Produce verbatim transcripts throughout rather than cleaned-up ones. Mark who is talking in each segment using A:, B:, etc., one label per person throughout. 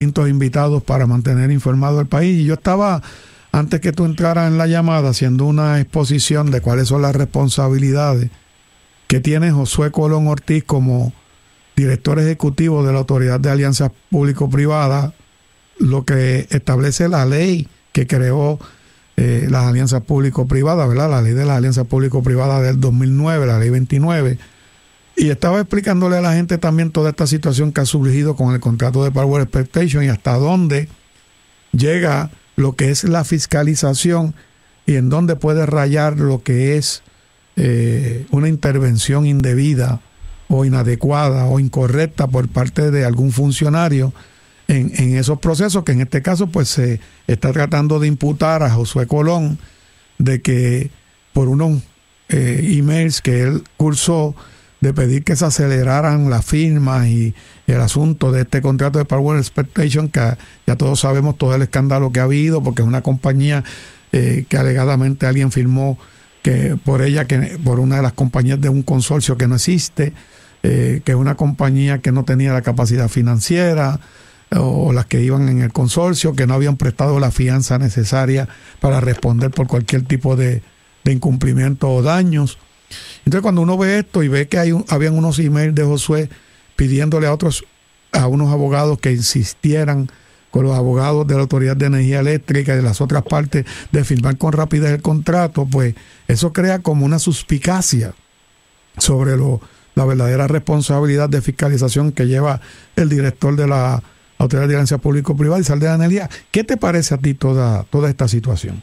A: distintos invitados para mantener informado el país. Y yo estaba, antes que tú entraras en la llamada, haciendo una exposición de cuáles son las responsabilidades que tiene Josué Colón Ortiz como director ejecutivo de la Autoridad de Alianzas Público-Privadas, lo que establece la ley que creó eh, las alianzas público-privadas, ¿verdad? La ley de las alianzas público-privadas del dos mil nueve, la ley veintinueve. Y estaba explicándole a la gente también toda esta situación que ha surgido con el contrato de Power Expectation y hasta dónde llega lo que es la fiscalización y en dónde puede rayar lo que es eh, una intervención indebida o inadecuada o incorrecta por parte de algún funcionario en, en esos procesos, que en este caso pues se está tratando de imputar a Josué Colón de que por unos eh, emails que él cursó de pedir que se aceleraran las firmas y el asunto de este contrato de Power Expectation, que ya todos sabemos todo el escándalo que ha habido, porque es una compañía eh, que alegadamente alguien firmó que por ella, que por una de las compañías de un consorcio que no existe, eh, que es una compañía que no tenía la capacidad financiera, o, o las que iban en el consorcio, que no habían prestado la fianza necesaria para responder por cualquier tipo de, de incumplimiento o daños. Entonces, cuando uno ve esto y ve que hay un, habían unos emails de Josué pidiéndole a otros, a unos abogados que insistieran con los abogados de la Autoridad de Energía Eléctrica y de las otras partes de firmar con rapidez el contrato, pues eso crea como una suspicacia sobre lo, la verdadera responsabilidad de fiscalización que lleva el director de la Autoridad de Alianzas Público-Privadas, Isal de la Energía. ¿Qué te parece a ti toda, toda esta situación?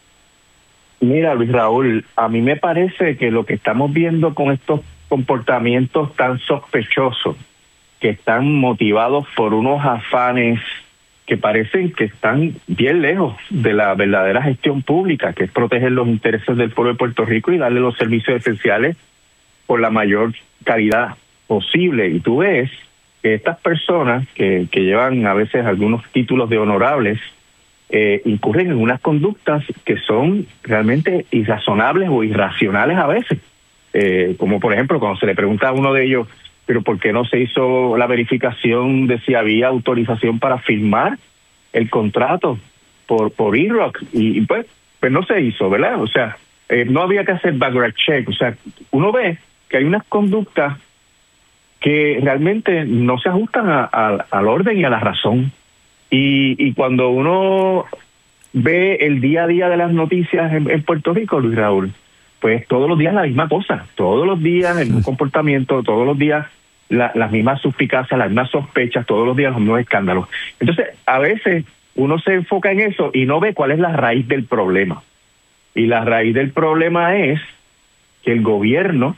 B: Mira, Luis Raúl, a mí me parece que lo que estamos viendo con estos comportamientos tan sospechosos, que están motivados por unos afanes que parecen que están bien lejos de la verdadera gestión pública, que es proteger los intereses del pueblo de Puerto Rico y darle los servicios esenciales por la mayor calidad posible. Y tú ves que estas personas que, que llevan a veces algunos títulos de honorables, Eh, incurren en unas conductas que son realmente irrazonables o irracionales a veces, eh, como por ejemplo cuando se le pregunta a uno de ellos, pero ¿por qué no se hizo la verificación de si había autorización para firmar el contrato por por E R O C? Y, y pues, pues no se hizo, ¿verdad? O sea, eh, no había que hacer background check. O sea, uno ve que hay unas conductas que realmente no se ajustan a, a, al orden y a la razón. Y, y cuando uno ve el día a día de las noticias en, en Puerto Rico, Luis Raúl, pues todos los días la misma cosa, todos los días el mismo comportamiento, todos los días la, las mismas suspicacias, las mismas sospechas, todos los días los mismos escándalos. Entonces, a veces uno se enfoca en eso y no ve cuál es la raíz del problema. Y la raíz del problema es que el gobierno,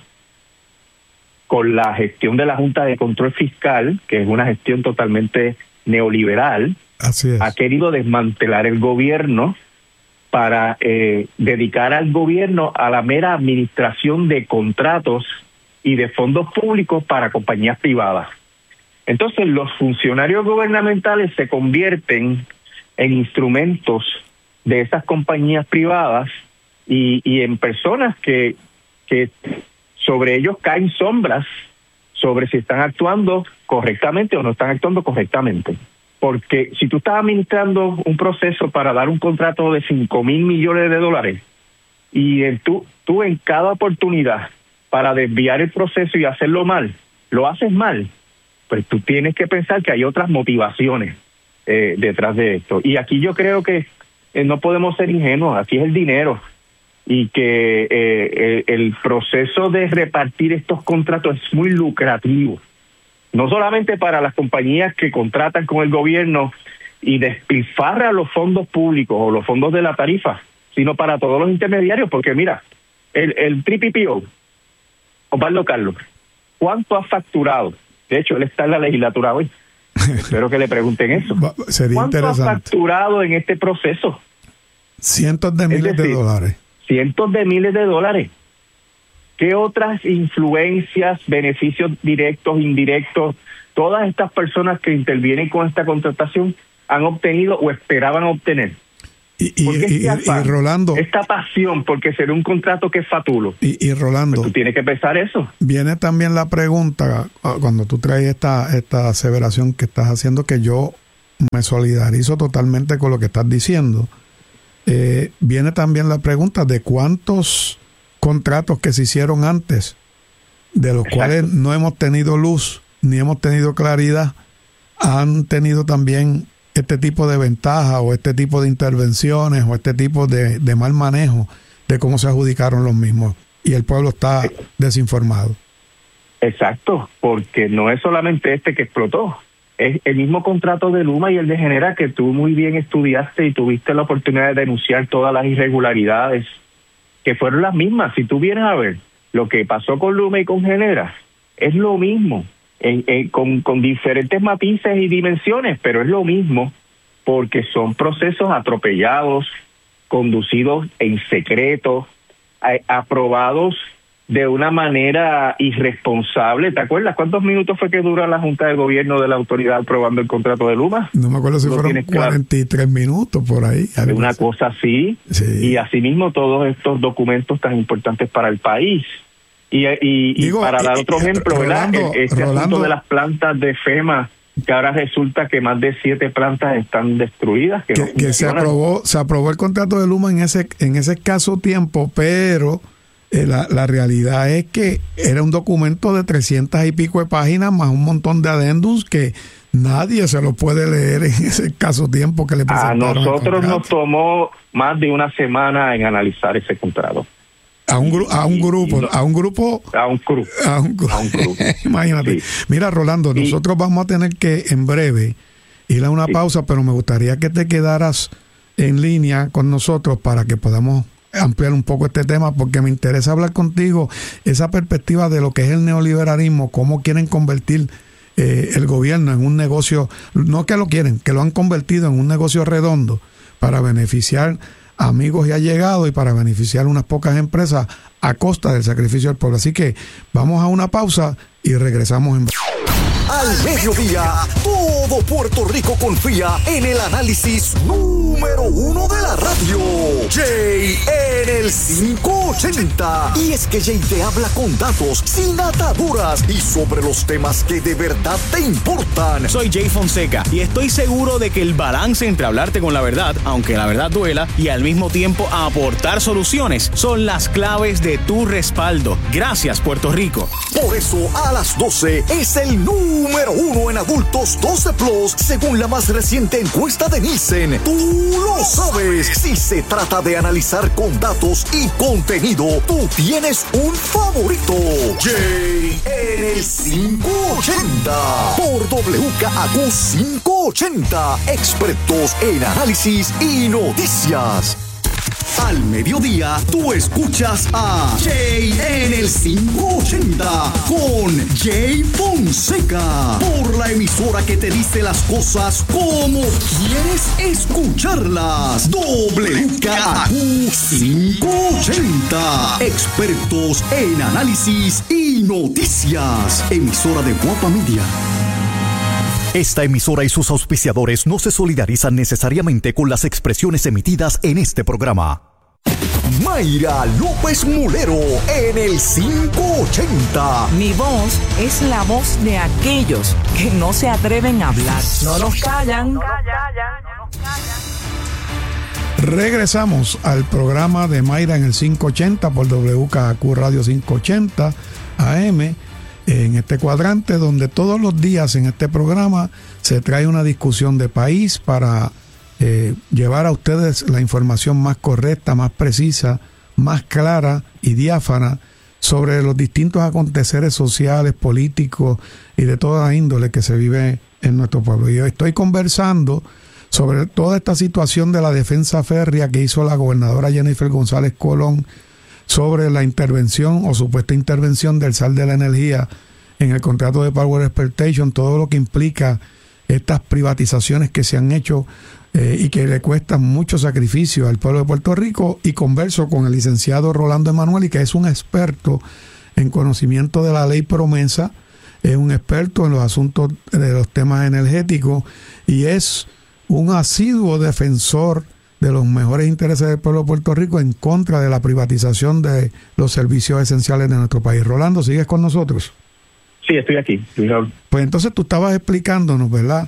B: con la gestión de la Junta de Control Fiscal, que es una gestión totalmente neoliberal,
A: Así es,
B: ha querido desmantelar el gobierno para eh, dedicar al gobierno a la mera administración de contratos y de fondos públicos para compañías privadas. Entonces los funcionarios gubernamentales se convierten en instrumentos de esas compañías privadas y, y en personas que, que sobre ellos caen sombras sobre si están actuando correctamente o no están actuando correctamente. Porque si tú estás administrando un proceso para dar un contrato de cinco mil millones de dólares y en tú, tú en cada oportunidad para desviar el proceso y hacerlo mal, lo haces mal, pues tú tienes que pensar que hay otras motivaciones eh, detrás de esto. Y aquí yo creo que eh, no podemos ser ingenuos, aquí es el dinero. Y que eh, el, el proceso de repartir estos contratos es muy lucrativo, no solamente para las compañías que contratan con el gobierno y despilfarran los fondos públicos o los fondos de la tarifa, sino para todos los intermediarios, porque mira, el, el T P P O, Osvaldo Carlos, ¿cuánto ha facturado? De hecho, él está en la legislatura hoy. Espero que le pregunten eso.
A: Sería
B: ¿Cuánto
A: interesante.
B: ha facturado en este proceso?
A: Cientos de miles
B: decir,
A: de dólares.
B: Cientos de miles de dólares. ¿Qué otras influencias, beneficios directos, indirectos, todas estas personas que intervienen con esta contratación han obtenido o esperaban obtener?
A: Y, y, y, y, y Rolando,
B: esta pasión porque será un contrato que es fatulo.
A: Y, y Rolando,
B: pues tú tienes que pensar eso.
A: Viene también la pregunta, cuando tú traes esta, esta aseveración que estás haciendo, que yo me solidarizo totalmente con lo que estás diciendo. Eh, viene también la pregunta de cuántos contratos que se hicieron antes, de los Exacto. cuales no hemos tenido luz ni hemos tenido claridad, han tenido también este tipo de ventaja o este tipo de intervenciones o este tipo de, de mal manejo de cómo se adjudicaron los mismos, y el pueblo está desinformado.
B: Exacto, porque no es solamente este que explotó, es el mismo contrato de Luma y el de Genera, que tú muy bien estudiaste y tuviste la oportunidad de denunciar todas las irregularidades, que fueron las mismas. Si tú vienes a ver lo que pasó con Luma y con Genera, es lo mismo, en, en, con, con diferentes matices y dimensiones, pero es lo mismo, porque son procesos atropellados, conducidos en secreto, a, aprobados de una manera irresponsable. ¿Te acuerdas cuántos minutos fue que dura la Junta de Gobierno de la autoridad aprobando el contrato de Luma?
A: No me acuerdo si fueron cuarenta y tres minutos por ahí.
B: Una cosa así. Sí. Y asimismo todos estos documentos tan importantes para el país. Y, y, Digo, y para dar otro eh, ejemplo, Rolando, ¿verdad? Este Rolando, asunto de las plantas de FEMA, que ahora resulta que más de siete plantas están destruidas. Que,
A: que,
B: no
A: que se aprobó se aprobó el contrato de Luma en ese en ese escaso tiempo, pero eh, la, la realidad es que era un documento de trescientas y pico de páginas más un montón de adendums que nadie se lo puede leer en ese escaso tiempo que le presentaron.
B: A nosotros nos tomó más de una semana en analizar ese contrato.
A: A un, gru a un grupo, a un grupo,
B: a un grupo,
A: a un, gru a un grupo. Imagínate. Sí. Mira, Rolando, sí. nosotros vamos a tener que en breve ir a una sí. pausa, pero me gustaría que te quedaras en línea con nosotros para que podamos ampliar un poco este tema, porque me interesa hablar contigo esa perspectiva de lo que es el neoliberalismo, cómo quieren convertir eh, el gobierno en un negocio, no que lo quieren, que lo han convertido en un negocio redondo para beneficiar amigos y allegados y para beneficiar unas pocas empresas a costa del sacrificio del pueblo. Así que vamos a una pausa y regresamos en...
C: Al mediodía, todo Puerto Rico confía en el análisis número uno de la radio, Jay en el cinco ochenta. Y es que Jay te habla con datos, sin ataduras y sobre los temas que de verdad te importan.
D: Soy Jay Fonseca y estoy seguro de que el balance entre hablarte con la verdad, aunque la verdad duela, y al mismo tiempo aportar soluciones son las claves de tu respaldo. Gracias, Puerto Rico.
C: Por eso, a las doce es el número Número uno en adultos doce plus, según la más reciente encuesta de Nielsen. Tú lo sabes. Si se trata de analizar con datos y contenido, tú tienes un favorito. Jay en el cinco ochenta. Por W K A Q cinco ochenta. Expertos en análisis y noticias. Al mediodía, tú escuchas a Jay en el cinco ochenta con Jay Fonseca, por la emisora que te dice las cosas como quieres escucharlas. W K A Q cinco ochenta. Expertos en análisis y noticias. Emisora de Guapa Media. Esta emisora y sus auspiciadores no se solidarizan necesariamente con las expresiones emitidas en este programa. Mayra López Mulero en el cinco ochenta.
E: Mi voz es la voz de aquellos que no se atreven a hablar. No nos callan.
A: Regresamos al programa de Mayra en el cinco ochenta por W K A Q Radio cinco ochenta A M. En este cuadrante donde todos los días en este programa se trae una discusión de país para eh, llevar a ustedes la información más correcta, más precisa, más clara y diáfana sobre los distintos aconteceres sociales, políticos y de toda índole que se vive en nuestro pueblo. Y yo estoy conversando sobre toda esta situación de la defensa férrea que hizo la gobernadora Jennifer González Colón sobre la intervención o supuesta intervención del S A L de la Energía en el contrato de Power Exploitation, todo lo que implica estas privatizaciones que se han hecho eh, y que le cuestan mucho sacrificio al pueblo de Puerto Rico. Y converso con el licenciado Rolando Emanuel, y que es un experto en conocimiento de la ley promesa, es un experto en los asuntos de los temas energéticos y es un asiduo defensor de los mejores intereses del pueblo de Puerto Rico en contra de la privatización de los servicios esenciales de nuestro país. Rolando, ¿sigues con nosotros?
B: Sí, estoy aquí.
A: Pues entonces tú estabas explicándonos, ¿verdad?,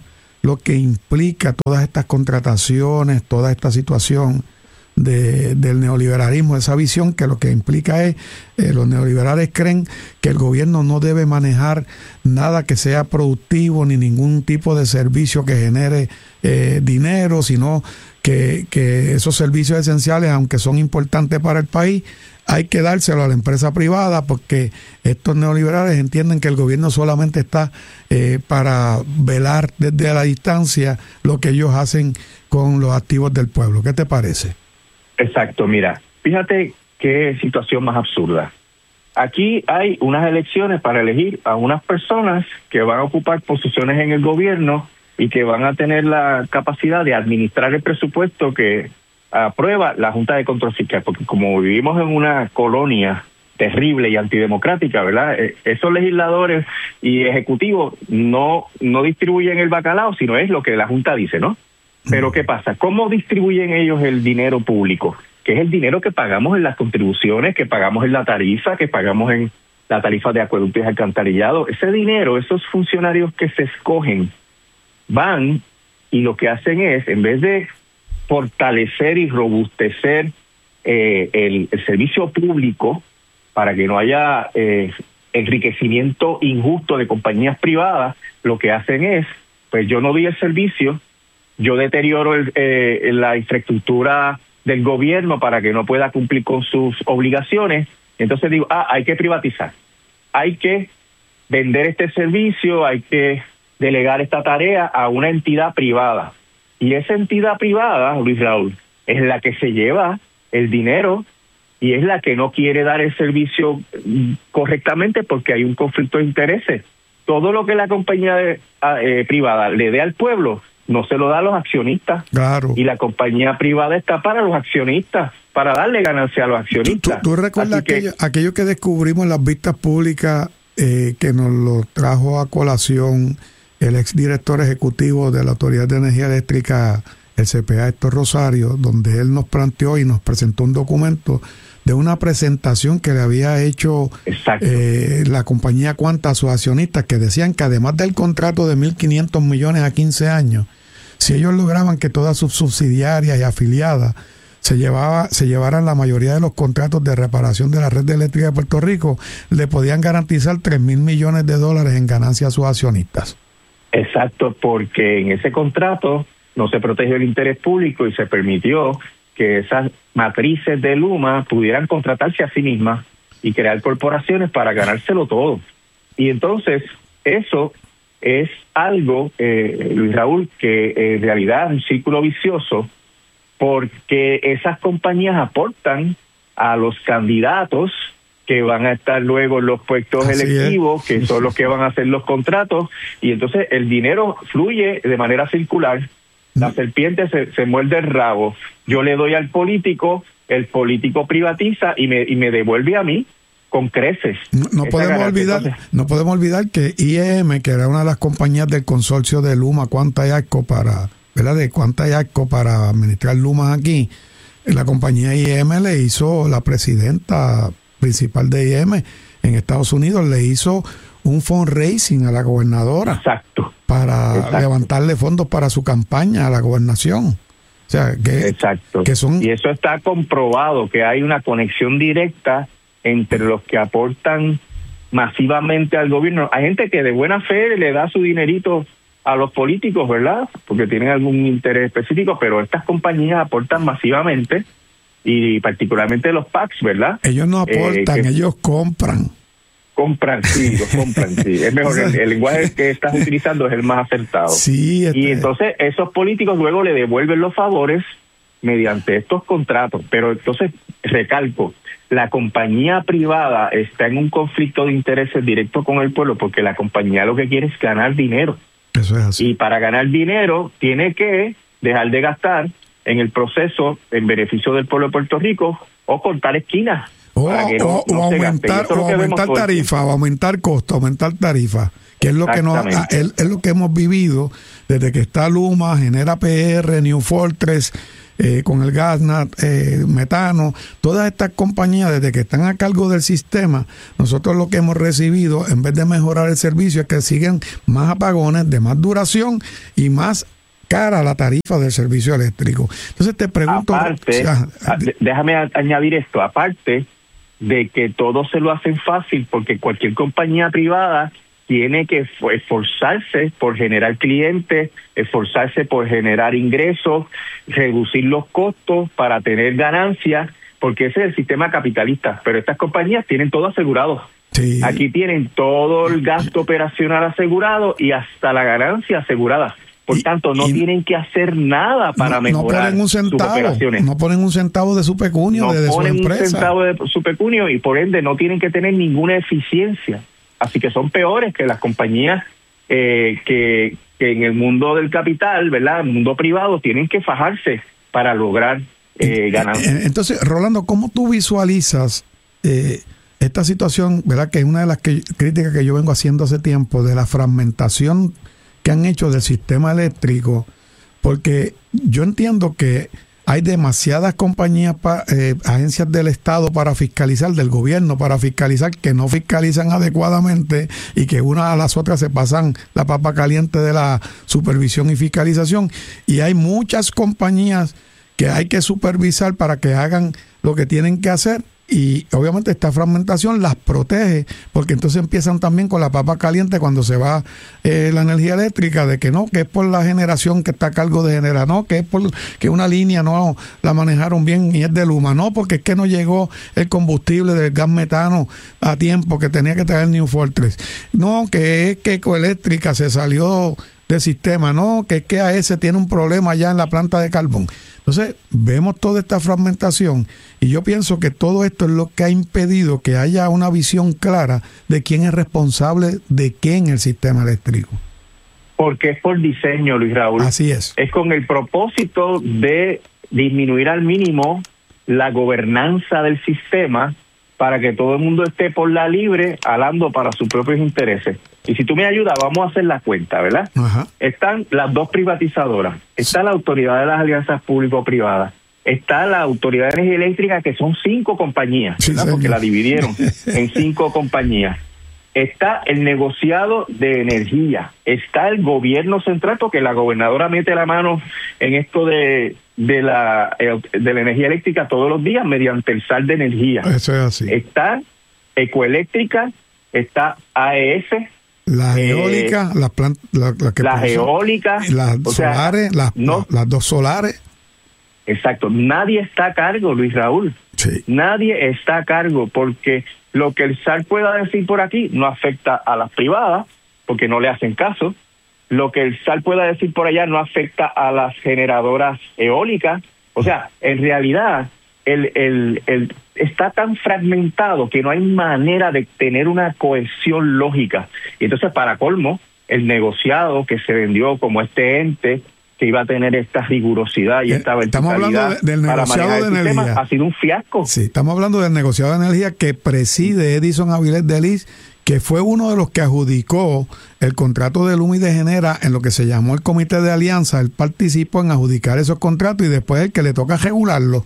A: lo que implica todas estas contrataciones, toda esta situación de, del neoliberalismo, esa visión que lo que implica es, eh, los neoliberales creen que el gobierno no debe manejar nada que sea productivo ni ningún tipo de servicio que genere eh, dinero, sino que, que esos servicios esenciales, aunque son importantes para el país, hay que dárselo a la empresa privada, porque estos neoliberales entienden que el gobierno solamente está eh, para velar desde la distancia lo que ellos hacen con los activos del pueblo. ¿Qué te parece?
B: Exacto, mira, fíjate qué situación más absurda. Aquí hay unas elecciones para elegir a unas personas que van a ocupar posiciones en el gobierno y que van a tener la capacidad de administrar el presupuesto que aprueba la Junta de Control Fiscal, porque como vivimos en una colonia terrible y antidemocrática, ¿verdad? Eh, esos legisladores y ejecutivos no, no distribuyen el bacalao, sino es lo que la Junta dice, ¿no? Pero ¿qué pasa? ¿Cómo distribuyen ellos el dinero público? Que es el dinero que pagamos en las contribuciones, que pagamos en la tarifa, que pagamos en la tarifa de acueductos y alcantarillado. Ese dinero, esos funcionarios que se escogen, van y lo que hacen es, en vez de fortalecer y robustecer eh, el, el servicio público para que no haya eh, enriquecimiento injusto de compañías privadas, lo que hacen es, pues yo no doy el servicio, yo deterioro el, eh, la infraestructura del gobierno para que no pueda cumplir con sus obligaciones, entonces digo, ah, hay que privatizar, hay que vender este servicio, hay que delegar esta tarea a una entidad privada. Y esa entidad privada, Luis Raúl, es la que se lleva el dinero y es la que no quiere dar el servicio correctamente porque hay un conflicto de intereses. Todo lo que la compañía de, eh, privada le dé al pueblo no se lo da a los accionistas.
A: Claro.
B: Y la compañía privada está para los accionistas, para darle ganancia a los accionistas.
A: ¿Tú, tú, tú recuerdas aquello que, aquello que descubrimos en las vistas públicas eh, que nos lo trajo a colación el exdirector ejecutivo de la Autoridad de Energía Eléctrica, el C P A Héctor Rosario, donde él nos planteó y nos presentó un documento de una presentación que le había hecho eh, la compañía Quanta a sus accionistas, que decían que además del contrato de mil quinientos millones a quince años, si ellos lograban que todas sus subsidiarias y afiliadas se llevaba, se llevaran la mayoría de los contratos de reparación de la red eléctrica de Puerto Rico, le podían garantizar tres mil millones de dólares en ganancia a sus accionistas.
B: Exacto, porque en ese contrato no se protegió el interés público y se permitió que esas matrices de Luma pudieran contratarse a sí mismas y crear corporaciones para ganárselo todo. Y entonces eso es algo, eh, Luis Raúl, que en realidad es un círculo vicioso, porque esas compañías aportan a los candidatos que van a estar luego en los puestos Así electivos, es. que son los que van a hacer los contratos, y entonces el dinero fluye de manera circular. La no. serpiente se, se muerde el rabo. Yo le doy al político, el político privatiza y me y me devuelve a mí con creces. No,
A: no podemos olvidar, entonces, no podemos olvidar que I E M, que era una de las compañías del consorcio de Luma, Quanta y Arco para, ¿verdad? De Quanta y Arco para administrar Luma aquí, la compañía I E M le hizo, la presidenta principal de I E M en Estados Unidos le hizo un fundraising a la gobernadora.
B: Exacto.
A: Para
B: Exacto.
A: levantarle fondos para su campaña a la gobernación. O sea, que,
B: Exacto.
A: que son...
B: Y eso está comprobado, que hay una conexión directa entre los que aportan masivamente al gobierno. Hay gente que de buena fe le da su dinerito a los políticos, ¿verdad? Porque tienen algún interés específico, pero estas compañías aportan masivamente, y particularmente los PACs, ¿verdad?
A: Ellos no aportan, eh, que ellos compran.
B: Compran, sí, los compran, sí. Es mejor, el, el lenguaje que estás utilizando es el más acertado.
A: Sí, este...
B: Y entonces esos políticos luego le devuelven los favores mediante estos contratos. Pero entonces, recalco, la compañía privada está en un conflicto de intereses directo con el pueblo, porque la compañía lo que quiere es ganar dinero.
A: Eso es así.
B: Y para ganar dinero tiene que dejar de gastar en el proceso en beneficio del pueblo de Puerto Rico o cortar esquinas.
A: O, no, o, no o aumentar, o aumentar tarifa, o aumentar costo, aumentar tarifa, que es lo que nos, es, es lo que hemos vivido desde que está Luma, genera P R, New Fortress, eh, con el gas, eh, metano, todas estas compañías, desde que están a cargo del sistema, nosotros lo que hemos recibido, en vez de mejorar el servicio, es que siguen más apagones de más duración y más cara la tarifa del servicio eléctrico. Entonces te pregunto...
B: Aparte,
A: o sea,
B: déjame a, añadir esto, aparte de que todo se lo hacen fácil, porque cualquier compañía privada tiene que esforzarse por generar clientes, esforzarse por generar ingresos, reducir los costos para tener ganancias, porque ese es el sistema capitalista. Pero estas compañías tienen todo asegurado.
A: Sí.
B: Aquí tienen todo el gasto operacional asegurado y hasta la ganancia asegurada. Por y, tanto, no tienen que hacer nada para
A: no,
B: mejorar
A: no ponen un centavo,
B: sus operaciones.
A: No ponen un centavo de su pecunio,
B: no
A: de, de su empresa. No
B: ponen un centavo de su pecunio y por ende no tienen que tener ninguna eficiencia. Así que son peores que las compañías eh, que, que en el mundo del capital, ¿verdad? En el mundo privado, tienen que fajarse para lograr eh, ganancias.
A: Entonces, Rolando, ¿cómo tú visualizas eh, esta situación, ¿verdad? Que es una de las que, críticas que yo vengo haciendo hace tiempo, de la fragmentación que han hecho del sistema eléctrico, porque yo entiendo que hay demasiadas compañías, pa, eh, agencias del Estado para fiscalizar, del gobierno para fiscalizar, que no fiscalizan adecuadamente y que unas a las otras se pasan la papa caliente de la supervisión y fiscalización, y hay muchas compañías que hay que supervisar para que hagan lo que tienen que hacer. Y obviamente esta fragmentación las protege, porque entonces empiezan también con la papa caliente cuando se va eh, la energía eléctrica, de que no, que es por la generación que está a cargo de generar, no, que es por que una línea no la manejaron bien y es de Luma, no, porque es que no llegó el combustible del gas metano a tiempo que tenía que traer New Fortress, no, que es que Ecoeléctrica se salió del sistema, no, que es que A E S tiene un problema ya en la planta de carbón. Entonces, vemos toda esta fragmentación y yo pienso que todo esto es lo que ha impedido que haya una visión clara de quién es responsable de qué en el sistema eléctrico.
B: Porque es por diseño, Luis Raúl.
A: Así es.
B: Es con el propósito de disminuir al mínimo la gobernanza del sistema para que todo el mundo esté por la libre, alando para sus propios intereses. Y si tú me ayudas, vamos a hacer la cuenta, ¿verdad?
A: Ajá.
B: Están las dos privatizadoras, está la Autoridad de las Alianzas Público-Privadas, está la Autoridad de Energía Eléctrica, que son cinco compañías,
A: sí,
B: porque la dividieron en cinco compañías. Está el negociado de energía, está el gobierno central, porque la gobernadora mete la mano en esto de de la de la energía eléctrica todos los días mediante el S A R de energía.
A: Eso es así.
B: Está Ecoeléctrica, está A E S,
A: las eólicas, eh, las plantas, la, la que
B: las eólicas,
A: las solares, sea, las, no, las dos solares.
B: Exacto. Nadie está a cargo, Luis Raúl.
A: Sí.
B: Nadie está a cargo, porque lo que el S A R pueda decir por aquí no afecta a las privadas, porque no le hacen caso. Lo que el S A R pueda decir por allá no afecta a las generadoras eólicas. O sea, en realidad, el, el, el está tan fragmentado que no hay manera de tener una cohesión lógica. Y entonces, para colmo, el negociado que se vendió como este ente que iba a tener esta rigurosidad y esta
A: verticalidad, estamos hablando de, del negociado de energía,
B: sistema, ha sido un fiasco.
A: Sí, estamos hablando del negociado de energía que preside Edison Avilés de Lis, que fue uno de los que adjudicó el contrato de Luma y de Genera en lo que se llamó el Comité de Alianza. Él participó en adjudicar esos contratos y después el que le toca regularlo.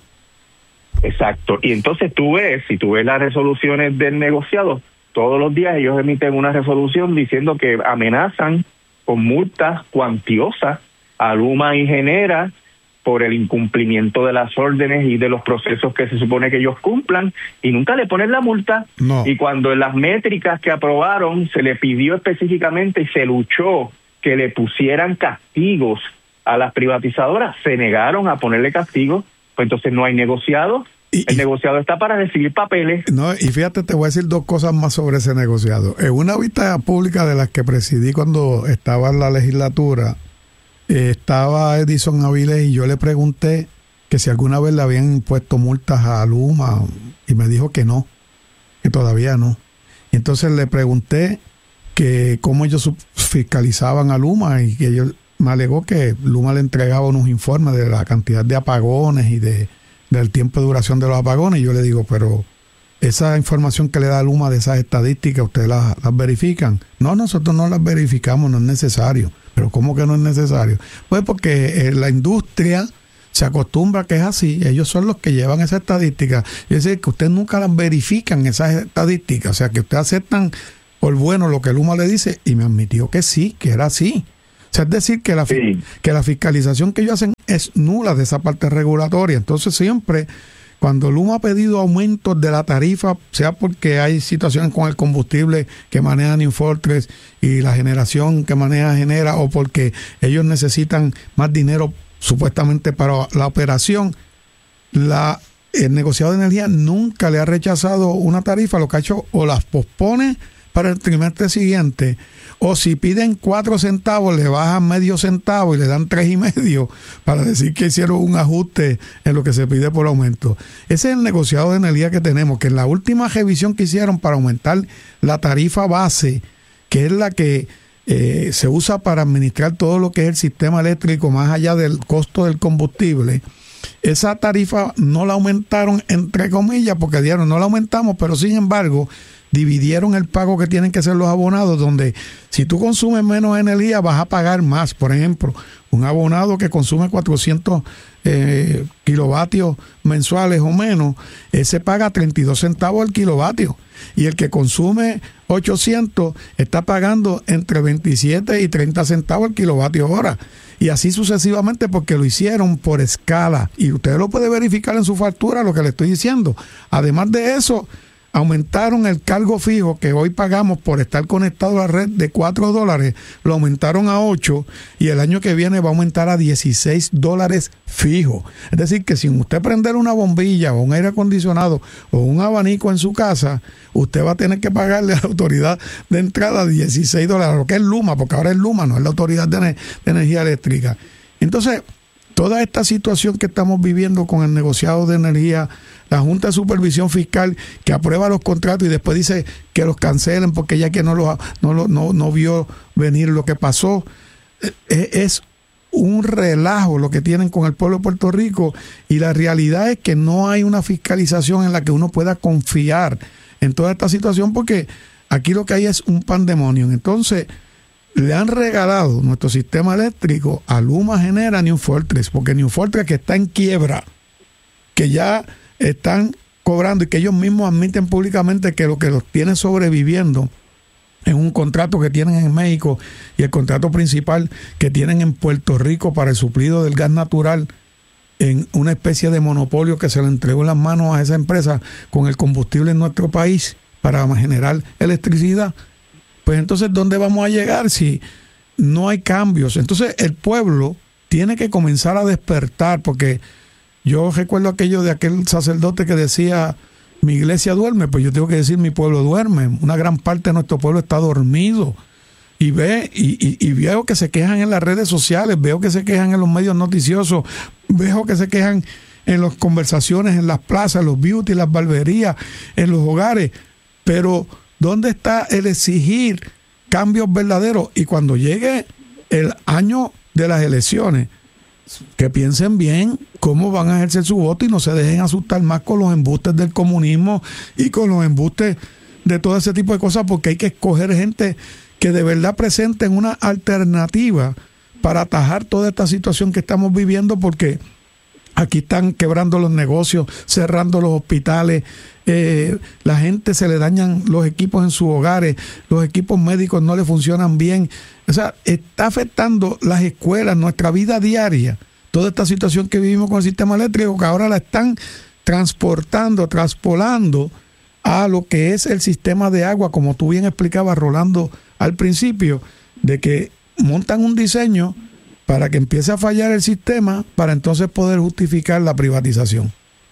B: Exacto. Y entonces tú ves, si tú ves las resoluciones del negociado, todos los días ellos emiten una resolución diciendo que amenazan con multas cuantiosas a Luma y Genera por el incumplimiento de las órdenes y de los procesos que se supone que ellos cumplan, y nunca le ponen la multa.
A: No.
B: Y cuando en las métricas que aprobaron se le pidió específicamente y se luchó que le pusieran castigos a las privatizadoras, se negaron a ponerle castigos, pues entonces no hay negociado. Y, el y, negociado está para recibir papeles.
A: No, y fíjate, te voy a decir dos cosas más sobre ese negociado. En una vista pública de las que presidí cuando estaba en la legislatura, Eh, estaba Edison Avilés y yo le pregunté que si alguna vez le habían impuesto multas a Luma y me dijo que no, que todavía no. Y entonces le pregunté que cómo ellos fiscalizaban a Luma y que ellos me alegó que Luma le entregaba unos informes de la cantidad de apagones y de del tiempo de duración de los apagones. Y yo le digo, pero esa información que le da Luma de esas estadísticas, ¿ustedes las, las verifican? No, nosotros no las verificamos, no es necesario. ¿Pero cómo que no es necesario? Pues porque eh, la industria se acostumbra que es así, ellos son los que llevan esa estadística. Es decir, que ustedes nunca las verifican esas estadísticas, o sea, que ustedes aceptan por bueno lo que Luma le dice, y me admitió que sí, que era así. O sea, es decir, que la, sí. que la fiscalización que ellos hacen es nula de esa parte regulatoria. Entonces siempre, cuando Luma ha pedido aumentos de la tarifa, sea porque hay situaciones con el combustible que maneja New Fortress y la generación que maneja Genera, o porque ellos necesitan más dinero supuestamente para la operación, la, el negociado de energía nunca le ha rechazado una tarifa. Lo que ha hecho o las pospone para el trimestre siguiente, o si piden cuatro centavos le bajan medio centavo y le dan tres y medio para decir que hicieron un ajuste en lo que se pide por aumento. Ese es el negociado de energía que tenemos, que en la última revisión que hicieron para aumentar la tarifa base, que es la que Eh, se usa para administrar todo lo que es el sistema eléctrico más allá del costo del combustible, esa tarifa no la aumentaron, entre comillas, porque dijeron no la aumentamos, pero sin embargo dividieron el pago que tienen que hacer los abonados, donde si tú consumes menos energía vas a pagar más. Por ejemplo, un abonado que consume cuatrocientos eh, kilovatios mensuales o menos, ese paga treinta y dos centavos el kilovatio, y el que consume ochocientos está pagando entre veintisiete y treinta centavos el kilovatio hora, y así sucesivamente, porque lo hicieron por escala, y usted lo puede verificar en su factura lo que le estoy diciendo. Además de eso, aumentaron el cargo fijo que hoy pagamos por estar conectado a la red de cuatro dólares, lo aumentaron a ocho, y el año que viene va a aumentar a dieciséis dólares fijo. Es decir, que sin usted prender una bombilla o un aire acondicionado o un abanico en su casa, usted va a tener que pagarle a la autoridad de entrada dieciséis dólares, lo que es Luma, porque ahora es Luma, no es la autoridad de, de energía eléctrica. Entonces, toda esta situación que estamos viviendo con el negociado de energía, la Junta de Supervisión Fiscal que aprueba los contratos y después dice que los cancelen porque ya que no, lo, no, lo, no, no vio venir lo que pasó, es, es un relajo lo que tienen con el pueblo de Puerto Rico, y la realidad es que no hay una fiscalización en la que uno pueda confiar en toda esta situación, porque aquí lo que hay es un pandemonio. Entonces, le han regalado nuestro sistema eléctrico a Luma, Genera, New Fortress, porque New Fortress, que está en quiebra, que ya están cobrando y que ellos mismos admiten públicamente que lo que los tiene sobreviviendo es un contrato que tienen en México y el contrato principal que tienen en Puerto Rico para el suplido del gas natural, en una especie de monopolio que se le entregó en las manos a esa empresa con el combustible en nuestro país para generar electricidad. Pues entonces, ¿dónde vamos a llegar si no hay cambios? Entonces, el pueblo tiene que comenzar a despertar, porque yo recuerdo aquello de aquel sacerdote que decía, mi iglesia duerme, pues yo tengo que decir, mi pueblo duerme. Una gran parte de nuestro pueblo está dormido. Y ve y, y, y veo que se quejan en las redes sociales, veo que se quejan en los medios noticiosos, veo que se quejan en las conversaciones, en las plazas, en los beauty, en las barberías, en los hogares, pero ¿dónde está el exigir cambios verdaderos? Y cuando llegue el año de las elecciones, que piensen bien cómo van a ejercer su voto y no se dejen asustar más con los embustes del comunismo y con los embustes de todo ese tipo de cosas, porque hay que escoger gente que de verdad presenten una alternativa para atajar toda esta situación que estamos viviendo, porque aquí están quebrando los negocios, cerrando los hospitales, eh, la gente se le dañan los equipos en sus hogares, los equipos médicos no le funcionan bien. O sea, está afectando las escuelas, nuestra vida diaria, toda esta situación que vivimos con el sistema eléctrico, que ahora la están transportando, traspolando a lo que es el sistema de agua, como tú bien explicabas, Rolando, al principio, de que montan un diseño para que empiece a fallar el sistema, para entonces poder justificar la privatización.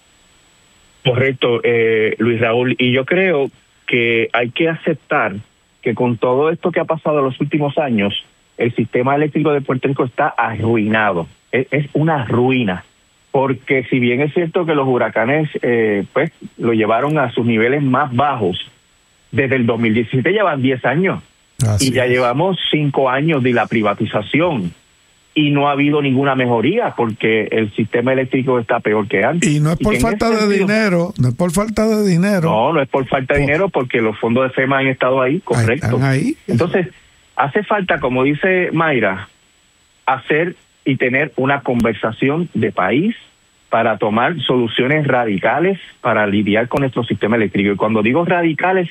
B: Correcto, eh, Luis Raúl, y yo creo que hay que aceptar que con todo esto que ha pasado en los últimos años, el sistema eléctrico de Puerto Rico está arruinado, es, es una ruina, porque si bien es cierto que los huracanes eh, pues lo llevaron a sus niveles más bajos, desde el dos mil diecisiete llevan diez años, Así y ya es. llevamos cinco años de la privatización, y no ha habido ninguna mejoría porque el sistema eléctrico está peor que antes.
A: Y no es por falta de sentido, dinero, no es por falta de dinero.
B: No, no es por falta de por... dinero, porque los fondos de FEMA han estado ahí, correcto.
A: Están ahí.
B: Entonces, hace falta, como dice Mayra, hacer y tener una conversación de país para tomar soluciones radicales para lidiar con nuestro sistema eléctrico. Y cuando digo radicales,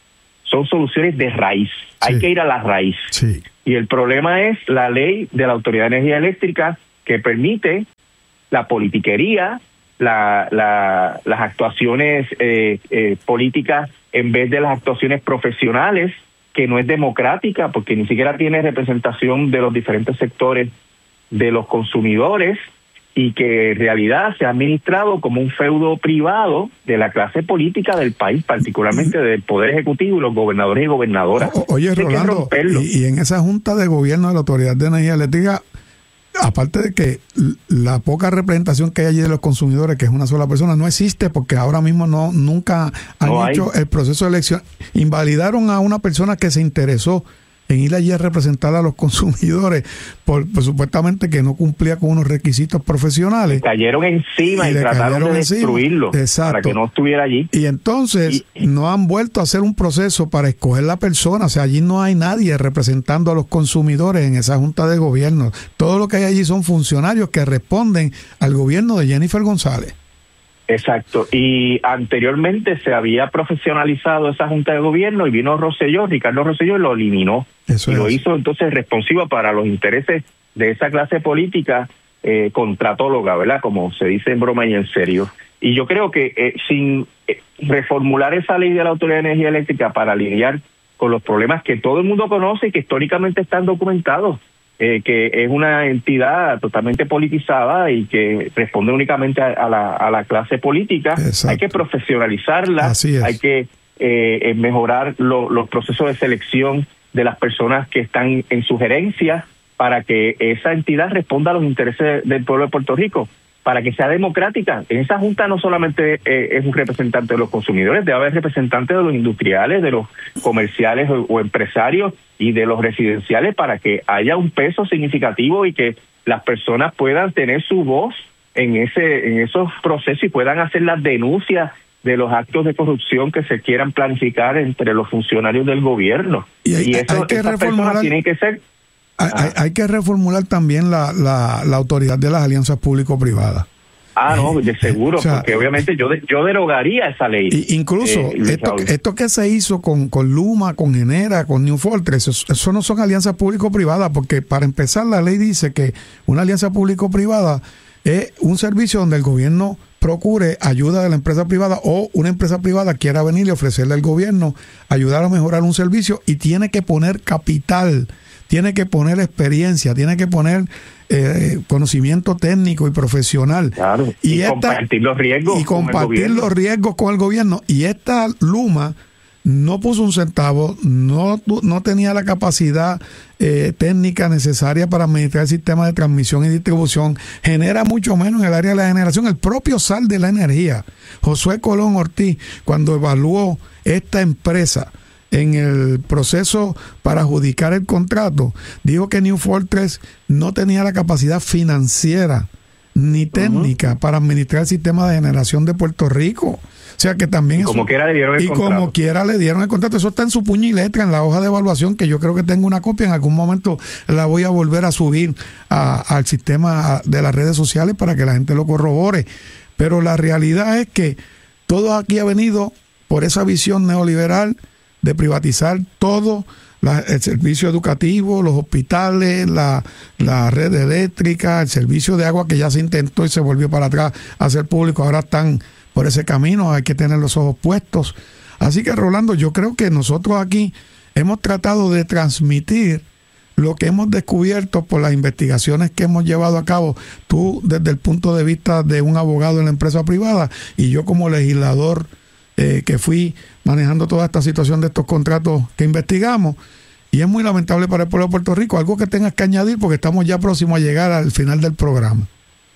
B: son soluciones de raíz. Sí. Hay que ir a la raíz.
A: Sí.
B: Y el problema es la ley de la Autoridad de Energía Eléctrica que permite la politiquería, la, la, las actuaciones eh, eh, políticas en vez de las actuaciones profesionales, que no es democrática porque ni siquiera tiene representación de los diferentes sectores de los consumidores, y que en realidad se ha administrado como un feudo privado de la clase política del país, particularmente del Poder Ejecutivo y los gobernadores y gobernadoras.
A: O, oye, Rolando, y, y en esa Junta de Gobierno de la Autoridad de Energía Eléctrica, aparte de que la poca representación que hay allí de los consumidores, que es una sola persona, no existe porque ahora mismo no nunca han no hecho el proceso de elección. Invalidaron a una persona que se interesó en ir allí a representar a los consumidores por, por supuestamente que no cumplía con unos requisitos profesionales.
B: Cayeron encima y, y trataron de destruirlo.
A: Exacto.
B: Para que no estuviera allí.
A: Y entonces y, no han vuelto a hacer un proceso para escoger la persona. O sea, allí no hay nadie representando a los consumidores en esa Junta de Gobierno. Todo lo que hay allí son funcionarios que responden al gobierno de Jennifer González.
B: Exacto, y anteriormente se había profesionalizado esa Junta de Gobierno y vino Rosselló, Ricardo Rosselló, y lo eliminó.
A: Eso
B: y
A: es.
B: Lo hizo entonces responsivo para los intereses de esa clase política eh, contratóloga, ¿verdad? Como se dice en broma y en serio. Y yo creo que eh, sin eh, reformular esa ley de la Autoridad de Energía Eléctrica para lidiar con los problemas que todo el mundo conoce y que históricamente están documentados, Eh, que es una entidad totalmente politizada y que responde únicamente a, a, la, a la clase política.
A: Exacto.
B: Hay que profesionalizarla,
A: Así es.
B: hay que eh, mejorar lo, los procesos de selección de las personas que están en su gerencia para que esa entidad responda a los intereses del pueblo de Puerto Rico, para que sea democrática. En esa junta no solamente eh, es un representante de los consumidores, debe haber representantes de los industriales, de los comerciales o, o empresarios y de los residenciales, para que haya un peso significativo y que las personas puedan tener su voz en ese en esos procesos y puedan hacer las denuncias de los actos de corrupción que se quieran planificar entre los funcionarios del gobierno.
A: Y, hay,
B: y eso,
A: hay que
B: esas personas tienen que ser...
A: Hay, hay, hay que reformular también la, la, la autoridad de las alianzas público-privadas.
B: Ah, no, de seguro, o sea, porque obviamente yo de, yo derogaría esa ley.
A: Y incluso eh, esto, esto que se hizo con, con Luma, con Genera, con New Fortress, eso, eso no son alianzas público-privadas, porque para empezar la ley dice que una alianza público-privada es un servicio donde el gobierno procure ayuda de la empresa privada o una empresa privada quiera venir y ofrecerle al gobierno ayudar a mejorar un servicio, y tiene que poner capital, tiene que poner experiencia, tiene que poner eh, conocimiento técnico y profesional.
B: Claro, y, y esta, compartir los riesgos.
A: Y compartir los riesgos con el gobierno. Y esta Luma no puso un centavo, no, no tenía la capacidad eh, técnica necesaria para administrar el sistema de transmisión y distribución. Genera mucho menos en el área de la generación. El propio S A R de la energía, Josué Colón Ortiz, cuando evaluó esta empresa en el proceso para adjudicar el contrato, dijo que New Fortress no tenía la capacidad financiera ni técnica uh-huh. para administrar el sistema de generación de Puerto Rico. O sea que también...
B: Y como
A: eso,
B: quiera le dieron el
A: y
B: contrato.
A: como quiera le dieron el contrato. Eso está en su puño y letra, en la hoja de evaluación, que yo creo que tengo una copia. En algún momento la voy a volver a subir a, al sistema de las redes sociales para que la gente lo corrobore. Pero la realidad es que todo aquí ha venido por esa visión neoliberal de privatizar todo, la, el servicio educativo, los hospitales, la, la red eléctrica, el servicio de agua, que ya se intentó y se volvió para atrás a hacer público. Ahora están por ese camino, hay que tener los ojos puestos. Así que, Rolando, yo creo que nosotros aquí hemos tratado de transmitir lo que hemos descubierto por las investigaciones que hemos llevado a cabo, tú desde el punto de vista de un abogado en la empresa privada y yo como legislador eh, que fui manejando toda esta situación de estos contratos que investigamos. Y es muy lamentable para el pueblo de Puerto Rico. Algo que tengas que añadir, porque estamos ya próximos a llegar al final del programa.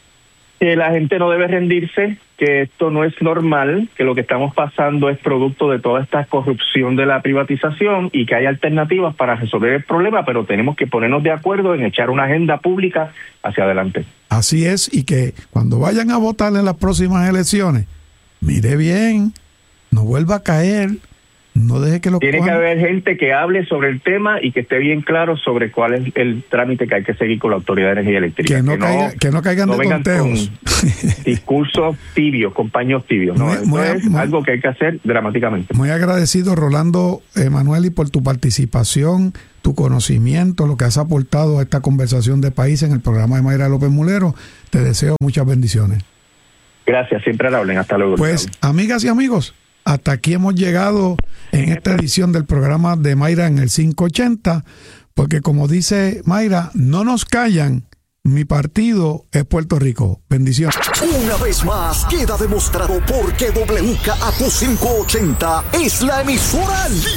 B: Que la gente no debe rendirse, que esto no es normal, que lo que estamos pasando es producto de toda esta corrupción de la privatización y que hay alternativas para resolver el problema, pero tenemos que ponernos de acuerdo en echar una agenda pública hacia adelante.
A: Así es, y que cuando vayan a votar en las próximas elecciones, mire bien, no vuelva a caer, No deje que lo
B: Tiene
A: cojan.
B: que haber gente que hable sobre el tema y que esté bien claro sobre cuál es el trámite que hay que seguir con la Autoridad de Energía Eléctrica.
A: Que no, que caiga, no, que no caigan no de tonteos.
B: Discursos tibios, con paños tibios. No, muy, muy, es muy, algo que hay que hacer dramáticamente.
A: Muy agradecido, Rolando Emanueli, por tu participación, tu conocimiento, lo que has aportado a esta conversación de país en el programa de Mayra López Mulero. Te deseo muchas bendiciones.
B: Gracias, siempre la hablen. Hasta luego.
A: Pues, amigas y amigos, hasta aquí hemos llegado en esta edición del programa de Mayra en el quinientos ochenta, porque como dice Mayra, no nos callan, mi partido es Puerto Rico. Bendiciones.
C: Una vez más queda demostrado por qué W K A Q quinientos ochenta es la emisora líder